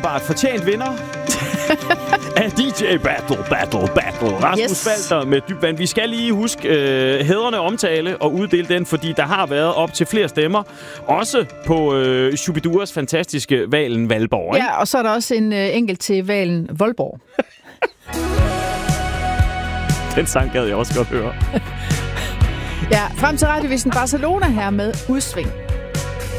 åbenbart fortjent vinder af DJ Battle. Rasmus Walter med Dybt Vand. Vi skal lige huske hædrende omtale og uddele den, fordi der har været op til flere stemmer. Også på Shubiduras fantastiske Valen Valborg. Ikke? Ja, og så er der også en enkelt til Valen Voldborg. Den sang gad jeg også godt høre. Ja, frem til Radiovisen Barcelona her med Udsving.